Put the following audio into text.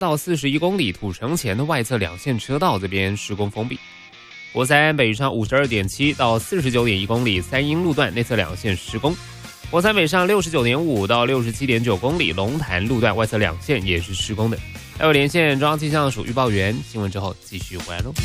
到41公里土城前的外侧两线车道这边施工封闭。国三北上52.7到49.1公里三英路段内侧两线施工。国三北上69.5到67.9公里龙潭路段外侧两线也是施工的。还有连线中央气象署预报员，新闻之后继续回来喽。